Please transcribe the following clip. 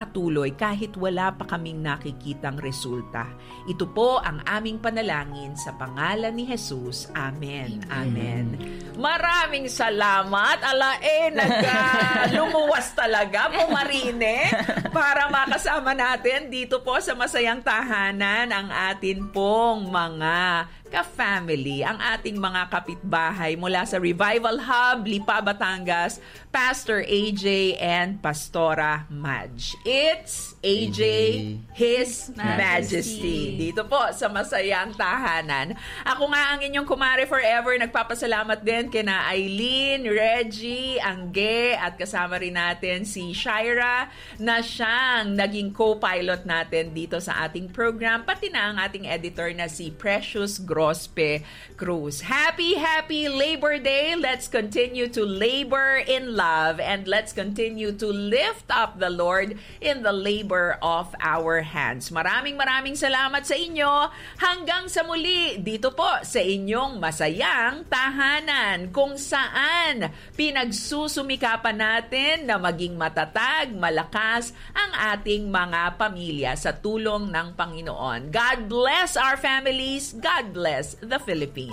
magpatuloy kahit wala pa kaming nakikitang resulta. Ito po ang aming panalangin sa pangalan ni Jesus. Amen. Amen. Maraming salamat. Lumuwas talaga po, Marine, para makasama natin dito po sa Masayang Tahanan ang atin pong mga ka-family, ang ating mga kapitbahay mula sa Revival Hub, Lipa, Batangas, Pastor AJ and Pastora Madge. It's AJ, His Majesty. Dito po sa Masayang Tahanan. Ako nga ang inyong kumare forever. Nagpapasalamat din kina Eileen, Reggie, Angge, at kasama rin natin si Shira na siyang naging co-pilot natin dito sa ating program. Pati na ang ating editor na si Precious Grospe Cruz. Happy Labor Day! Let's continue to labor in love and let's continue to lift up the Lord in the labor of our hands. Maraming salamat sa inyo. Hanggang sa muli dito po sa inyong Masayang Tahanan kung saan pinagsusumikapan natin na maging matatag, malakas ang ating mga pamilya sa tulong ng Panginoon. God bless our families. God bless the Philippines.